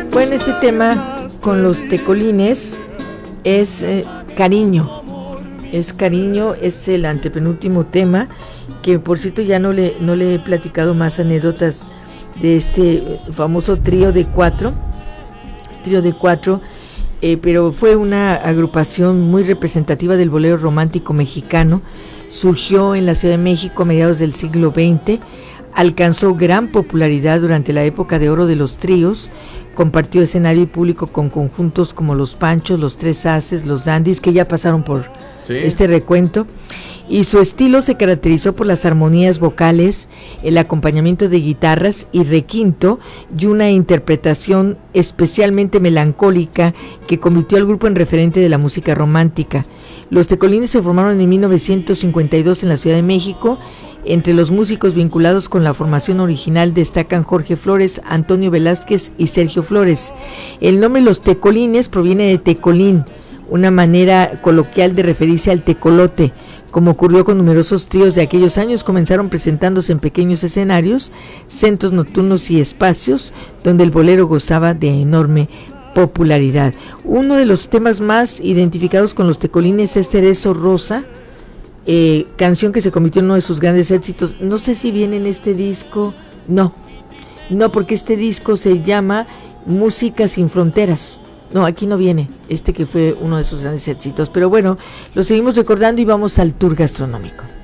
Bueno, este tema con los tecolines es cariño. Es cariño, es el antepenúltimo tema, que por cierto ya no le he platicado más anécdotas de este famoso trío de cuatro, pero fue una agrupación muy representativa del bolero romántico mexicano. Surgió en la Ciudad de México a mediados del siglo XX, alcanzó gran popularidad durante la época de oro de los tríos, compartió escenario y público con conjuntos como Los Panchos, Los Tres Haces, Los Dandis, que ya pasaron por este recuento, y su estilo se caracterizó por las armonías vocales, el acompañamiento de guitarras y requinto, y una interpretación especialmente melancólica que convirtió al grupo en referente de la música romántica. Los tecolines se formaron en 1952 en la Ciudad de México. Entre los músicos vinculados con la formación original destacan Jorge Flores, Antonio Velázquez y Sergio Flores. El nombre Los Tecolines proviene de tecolín, una manera coloquial de referirse al tecolote. Como ocurrió con numerosos tríos de aquellos años, comenzaron presentándose en pequeños escenarios, centros nocturnos y espacios donde el bolero gozaba de enorme popularidad. Uno de los temas más identificados con los tecolines es Cerezo Rosa, canción que se convirtió en uno de sus grandes éxitos. No sé si viene en este disco, no, porque este disco se llama Música sin Fronteras. No, aquí no viene, que fue uno de sus grandes éxitos. Pero bueno, lo seguimos recordando y vamos al tour gastronómico.